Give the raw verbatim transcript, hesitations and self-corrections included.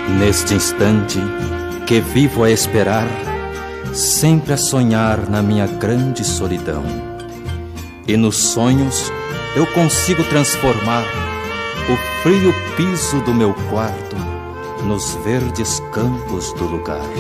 Neste instante que vivo a esperar, sempre a sonhar na minha grande solidão. E nos sonhos eu consigo transformar o frio piso do meu quarto nos verdes campos do lugar.